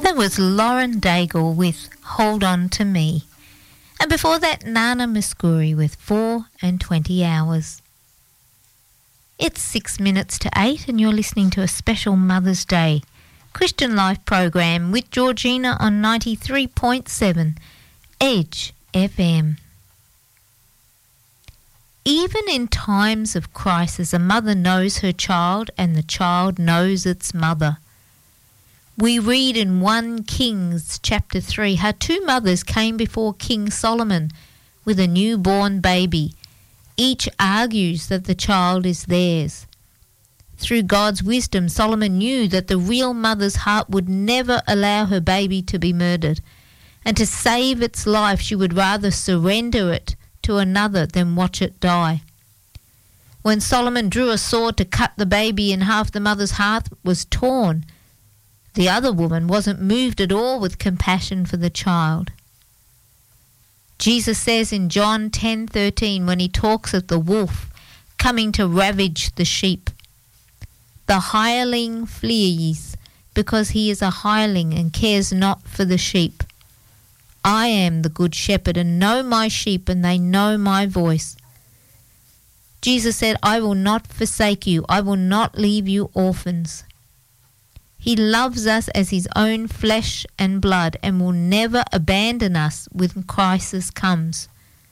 That was Lauren Daigle with Hold On To Me. And before that, Nana Muscuri with 4 and 20 hours. It's 6 minutes to 8 and you're listening to a special Mother's Day Christian Life program with Georgina on 93.7 Edge FM. Even in times of crisis, a mother knows her child and the child knows its mother. We read in 1 Kings chapter 3 how 2 mothers came before King Solomon with a newborn baby. Each argues that the child is theirs. Through God's wisdom, Solomon knew that the real mother's heart would never allow her baby to be murdered, and to save its life she would rather surrender it to another than watch it die. When Solomon drew a sword to cut the baby in half, the mother's heart was torn. The other woman wasn't moved at all with compassion for the child. Jesus says in John 10:13, when he talks of the wolf coming to ravage the sheep, the hireling flees because he is a hireling and cares not for the sheep. I am the good shepherd and know my sheep, and they know my voice. Jesus said, I will not forsake you. I will not leave you orphans. He loves us as his own flesh and blood and will never abandon us when crisis comes.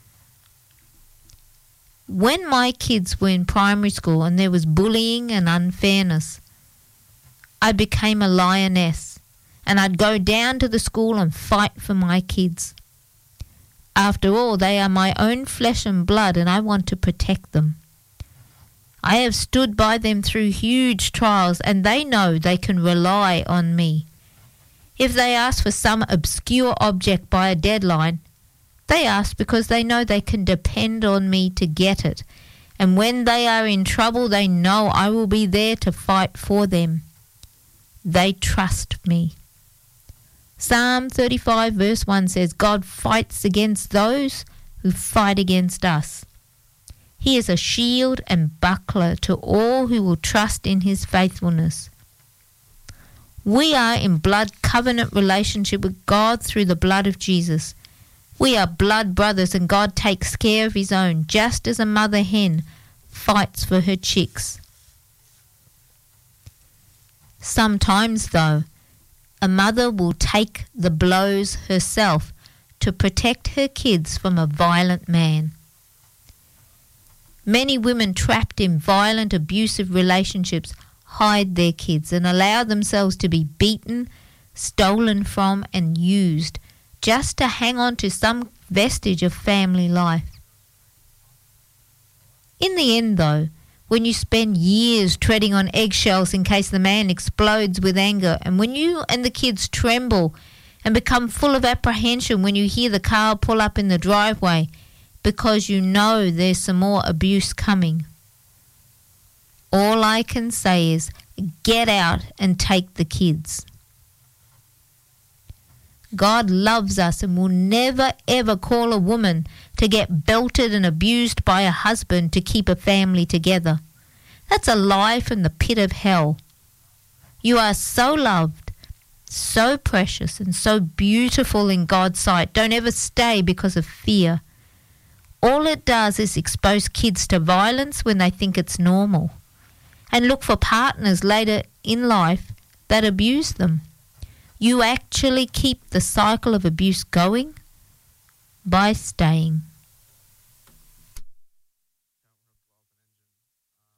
When my kids were in primary school and there was bullying and unfairness, I became a lioness and I'd go down to the school and fight for my kids. After all, they are my own flesh and blood and I want to protect them. I have stood by them through huge trials and they know they can rely on me. If they ask for some obscure object by a deadline, they ask because they know they can depend on me to get it. And when they are in trouble, they know I will be there to fight for them. They trust me. Psalm 35 verse 1 says, God fights against those who fight against us. He is a shield and buckler to all who will trust in his faithfulness. We are in blood covenant relationship with God through the blood of Jesus. We are blood brothers and God takes care of his own, just as a mother hen fights for her chicks. Sometimes, though, a mother will take the blows herself to protect her kids from a violent man. Many women trapped in violent, abusive relationships hide their kids and allow themselves to be beaten, stolen from, and used just to hang on to some vestige of family life. In the end, though, when you spend years treading on eggshells in case the man explodes with anger, and when you and the kids tremble and become full of apprehension when you hear the car pull up in the driveway because you know there's some more abuse coming, all I can say is get out and take the kids. God loves us and will never ever call a woman to get belted and abused by a husband to keep a family together. That's a lie from the pit of hell. You are so loved, so precious and so beautiful in God's sight. Don't ever stay because of fear. All it does is expose kids to violence when they think it's normal, and look for partners later in life that abuse them. You actually keep the cycle of abuse going by staying.